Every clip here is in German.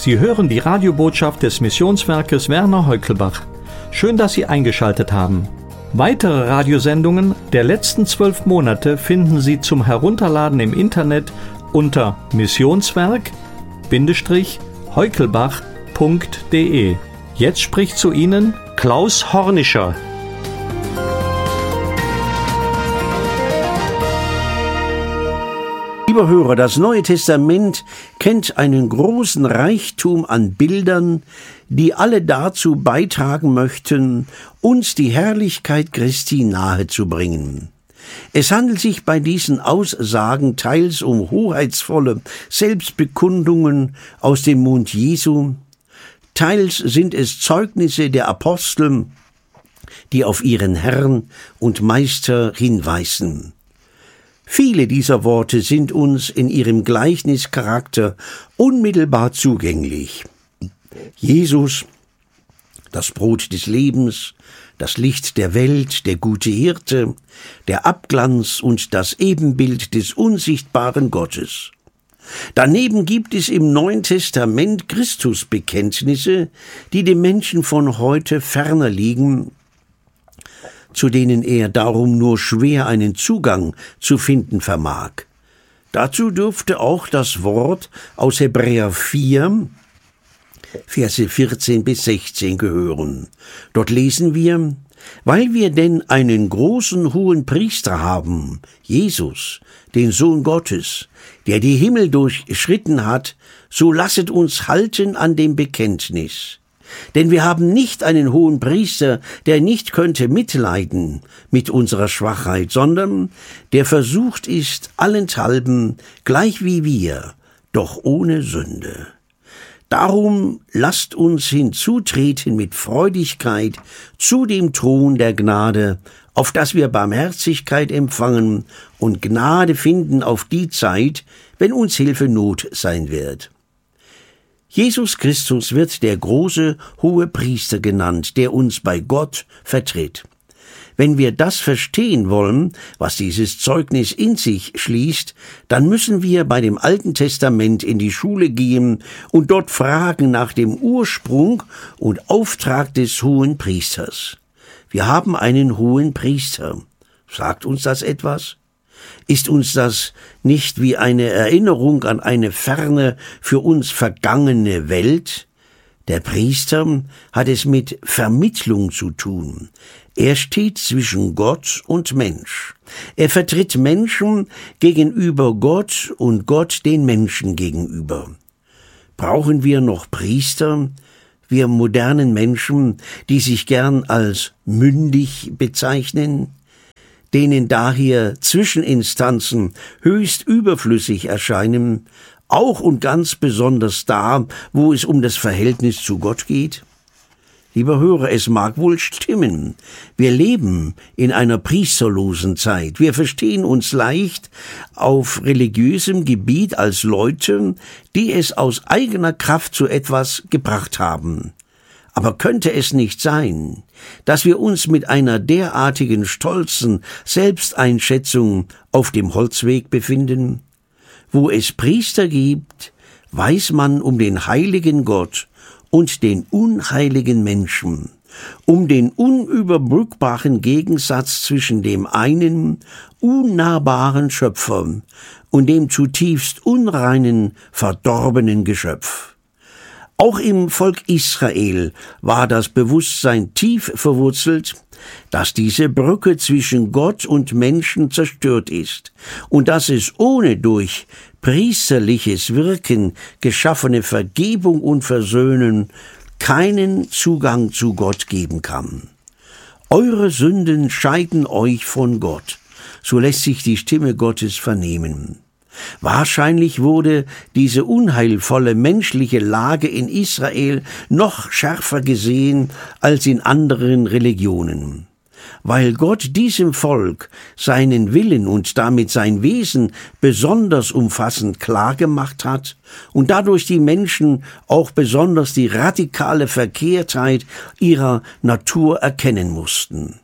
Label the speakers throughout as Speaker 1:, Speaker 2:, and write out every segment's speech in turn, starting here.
Speaker 1: Sie hören die Radiobotschaft des Missionswerkes Werner Heukelbach. Schön, dass Sie eingeschaltet haben. Weitere Radiosendungen der letzten 12 Monate finden Sie zum Herunterladen im Internet unter missionswerk-heukelbach.de. Jetzt spricht zu Ihnen Klaus Hornischer.
Speaker 2: Lieber Hörer, das Neue Testament kennt einen großen Reichtum an Bildern, die alle dazu beitragen möchten, uns die Herrlichkeit Christi nahezubringen. Es handelt sich bei diesen Aussagen teils um hoheitsvolle Selbstbekundungen aus dem Mund Jesu, teils sind es Zeugnisse der Apostel, die auf ihren Herrn und Meister hinweisen. Viele dieser Worte sind uns in ihrem Gleichnischarakter unmittelbar zugänglich. Jesus, das Brot des Lebens, das Licht der Welt, der gute Hirte, der Abglanz und das Ebenbild des unsichtbaren Gottes. Daneben gibt es im Neuen Testament Christusbekenntnisse, die dem Menschen von heute ferner liegen, zu denen er darum nur schwer einen Zugang zu finden vermag. Dazu dürfte auch das Wort aus Hebräer 4, Verse 14 bis 16 gehören. Dort lesen wir: Weil wir denn einen großen hohen Priester haben, Jesus, den Sohn Gottes, der die Himmel durchschritten hat, so lasset uns halten an dem Bekenntnis. Denn wir haben nicht einen hohen Priester, der nicht könnte mitleiden mit unserer Schwachheit, sondern der versucht ist allenthalben, gleich wie wir, doch ohne Sünde. Darum lasst uns hinzutreten mit Freudigkeit zu dem Thron der Gnade, auf dass wir Barmherzigkeit empfangen und Gnade finden auf die Zeit, wenn uns Hilfe Not sein wird. Jesus Christus wird der große hohe Priester genannt, der uns bei Gott vertritt. Wenn wir das verstehen wollen, was dieses Zeugnis in sich schließt, dann müssen wir bei dem Alten Testament in die Schule gehen und dort fragen nach dem Ursprung und Auftrag des hohen Priesters. Wir haben einen hohen Priester. Sagt uns das etwas? Ist uns das nicht wie eine Erinnerung an eine ferne, für uns vergangene Welt? Der Priester hat es mit Vermittlung zu tun. Er steht zwischen Gott und Mensch. Er vertritt Menschen gegenüber Gott und Gott den Menschen gegenüber. Brauchen wir noch Priester, wir modernen Menschen, die sich gern als mündig bezeichnen, denen daher Zwischeninstanzen höchst überflüssig erscheinen, auch und ganz besonders da, wo es um das Verhältnis zu Gott geht? Lieber Hörer, es mag wohl stimmen. Wir leben in einer priesterlosen Zeit. Wir verstehen uns leicht auf religiösem Gebiet als Leute, die es aus eigener Kraft zu etwas gebracht haben. Aber könnte es nicht sein, dass wir uns mit einer derartigen stolzen Selbsteinschätzung auf dem Holzweg befinden? Wo es Priester gibt, weiß man um den heiligen Gott und den unheiligen Menschen, um den unüberbrückbaren Gegensatz zwischen dem einen unnahbaren Schöpfer und dem zutiefst unreinen, verdorbenen Geschöpf. Auch im Volk Israel war das Bewusstsein tief verwurzelt, dass diese Brücke zwischen Gott und Menschen zerstört ist und dass es ohne durch priesterliches Wirken geschaffene Vergebung und Versöhnen keinen Zugang zu Gott geben kann. Eure Sünden scheiden euch von Gott, so lässt sich die Stimme Gottes vernehmen. Wahrscheinlich wurde diese unheilvolle menschliche Lage in Israel noch schärfer gesehen als in anderen Religionen. Weil Gott diesem Volk seinen Willen und damit sein Wesen besonders umfassend klargemacht hat und dadurch die Menschen auch besonders die radikale Verkehrtheit ihrer Natur erkennen mussten.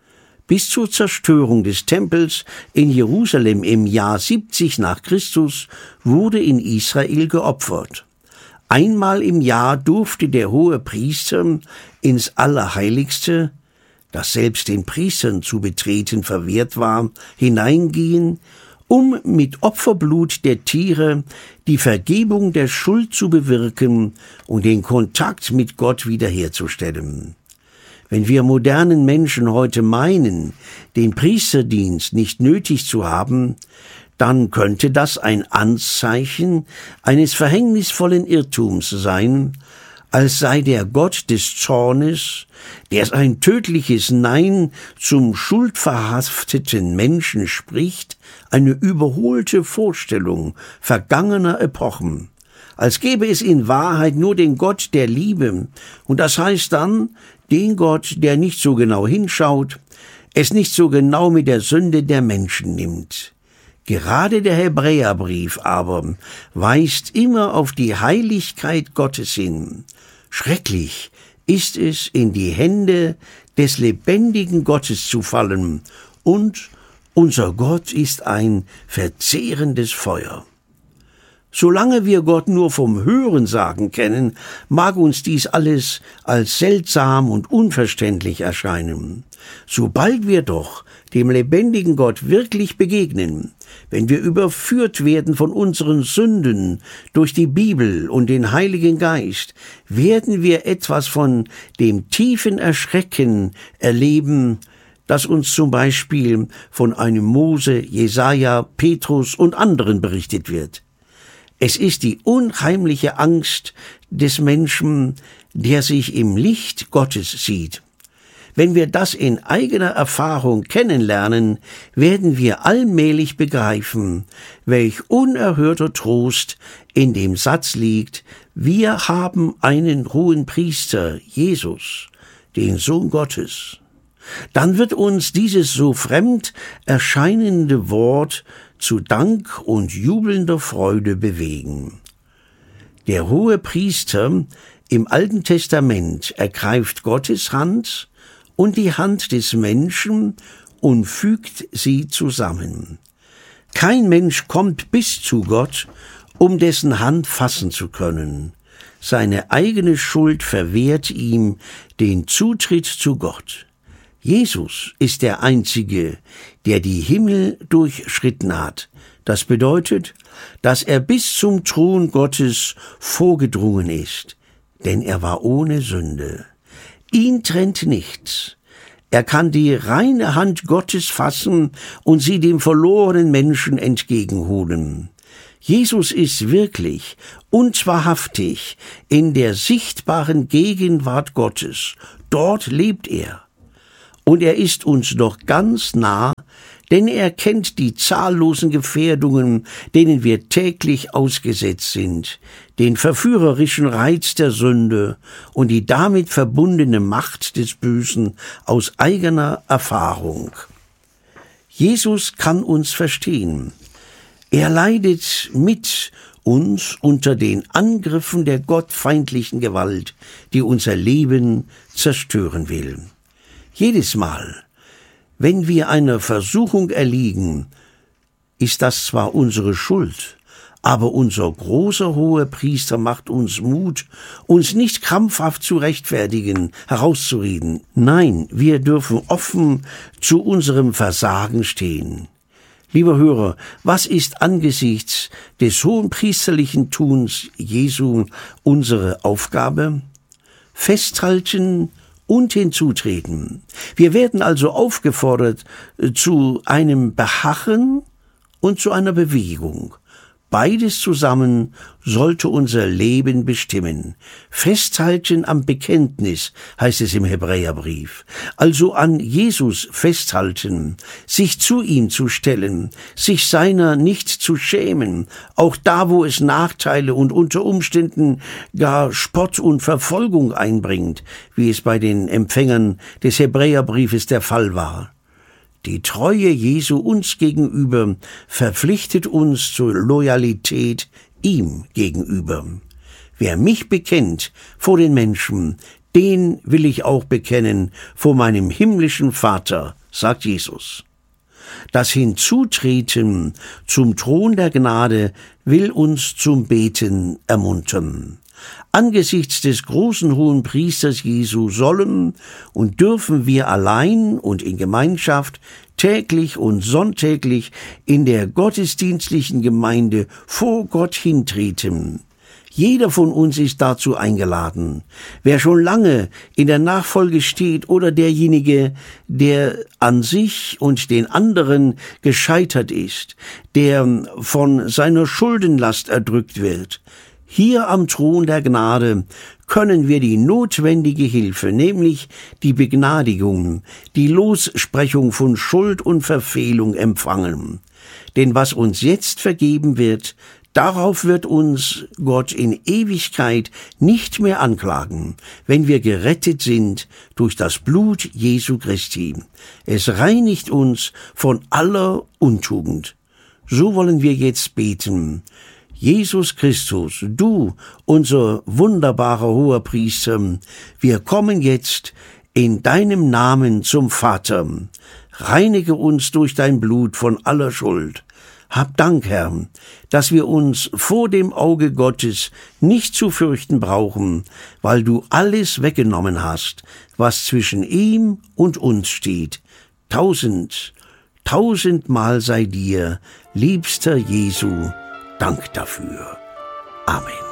Speaker 2: Bis zur Zerstörung des Tempels in Jerusalem im Jahr 70 nach Christus wurde in Israel geopfert. Einmal im Jahr durfte der hohe Priester ins Allerheiligste, das selbst den Priestern zu betreten verwehrt war, hineingehen, um mit Opferblut der Tiere die Vergebung der Schuld zu bewirken und den Kontakt mit Gott wiederherzustellen. Wenn wir modernen Menschen heute meinen, den Priesterdienst nicht nötig zu haben, dann könnte das ein Anzeichen eines verhängnisvollen Irrtums sein, als sei der Gott des Zornes, der ein tödliches Nein zum schuldverhafteten Menschen spricht, eine überholte Vorstellung vergangener Epochen, als gäbe es in Wahrheit nur den Gott der Liebe, und das heißt dann, den Gott, der nicht so genau hinschaut, es nicht so genau mit der Sünde der Menschen nimmt. Gerade der Hebräerbrief aber weist immer auf die Heiligkeit Gottes hin. Schrecklich ist es, in die Hände des lebendigen Gottes zu fallen, und unser Gott ist ein verzehrendes Feuer. Solange wir Gott nur vom Hörensagen kennen, mag uns dies alles als seltsam und unverständlich erscheinen. Sobald wir doch dem lebendigen Gott wirklich begegnen, wenn wir überführt werden von unseren Sünden durch die Bibel und den Heiligen Geist, werden wir etwas von dem tiefen Erschrecken erleben, das uns zum Beispiel von einem Mose, Jesaja, Petrus und anderen berichtet wird. Es ist die unheimliche Angst des Menschen, der sich im Licht Gottes sieht. Wenn wir das in eigener Erfahrung kennenlernen, werden wir allmählich begreifen, welch unerhörter Trost in dem Satz liegt: Wir haben einen hohen Priester, Jesus, den Sohn Gottes. Dann wird uns dieses so fremd erscheinende Wort zu Dank und jubelnder Freude bewegen. Der hohe Priester im Alten Testament ergreift Gottes Hand und die Hand des Menschen und fügt sie zusammen. Kein Mensch kommt bis zu Gott, um dessen Hand fassen zu können. Seine eigene Schuld verwehrt ihm den Zutritt zu Gott. Jesus ist der Einzige, der die Himmel durchschritten hat. Das bedeutet, dass er bis zum Thron Gottes vorgedrungen ist, denn er war ohne Sünde. Ihn trennt nichts. Er kann die reine Hand Gottes fassen und sie dem verlorenen Menschen entgegenholen. Jesus ist wirklich und wahrhaftig in der sichtbaren Gegenwart Gottes. Dort lebt er. Und er ist uns doch ganz nah, denn er kennt die zahllosen Gefährdungen, denen wir täglich ausgesetzt sind, den verführerischen Reiz der Sünde und die damit verbundene Macht des Bösen aus eigener Erfahrung. Jesus kann uns verstehen. Er leidet mit uns unter den Angriffen der gottfeindlichen Gewalt, die unser Leben zerstören will. Jedes Mal, wenn wir einer Versuchung erliegen, ist das zwar unsere Schuld, aber unser großer hoher Priester macht uns Mut, uns nicht krampfhaft zu rechtfertigen, herauszureden. Nein, wir dürfen offen zu unserem Versagen stehen. Lieber Hörer, was ist angesichts des hohen priesterlichen Tuns Jesu unsere Aufgabe? Festhalten und hinzutreten. Wir werden also aufgefordert zu einem Beharren und zu einer Bewegung. Beides zusammen sollte unser Leben bestimmen. Festhalten am Bekenntnis, heißt es im Hebräerbrief. Also an Jesus festhalten, sich zu ihm zu stellen, sich seiner nicht zu schämen, auch da, wo es Nachteile und unter Umständen gar Spott und Verfolgung einbringt, wie es bei den Empfängern des Hebräerbriefes der Fall war. Die Treue Jesu uns gegenüber verpflichtet uns zur Loyalität ihm gegenüber. Wer mich bekennt vor den Menschen, den will ich auch bekennen vor meinem himmlischen Vater, sagt Jesus. Das Hinzutreten zum Thron der Gnade will uns zum Beten ermuntern. angesichts des großen Hohenpriesters Jesu sollen und dürfen wir allein und in Gemeinschaft täglich und sonntäglich in der gottesdienstlichen Gemeinde vor Gott hintreten. Jeder von uns ist dazu eingeladen. Wer schon lange in der Nachfolge steht oder derjenige, der an sich und den anderen gescheitert ist, der von seiner Schuldenlast erdrückt wird. Hier am Thron der Gnade können wir die notwendige Hilfe, nämlich die Begnadigung, die Lossprechung von Schuld und Verfehlung empfangen. Denn was uns jetzt vergeben wird, darauf wird uns Gott in Ewigkeit nicht mehr anklagen, wenn wir gerettet sind durch das Blut Jesu Christi. Es reinigt uns von aller Untugend. So wollen wir jetzt beten. Jesus Christus, du, unser wunderbarer Hoherpriester, wir kommen jetzt in deinem Namen zum Vater. Reinige uns durch dein Blut von aller Schuld. Hab Dank, Herr, dass wir uns vor dem Auge Gottes nicht zu fürchten brauchen, weil du alles weggenommen hast, was zwischen ihm und uns steht. 1000-mal sei dir, liebster Jesu, Dank dafür. Amen.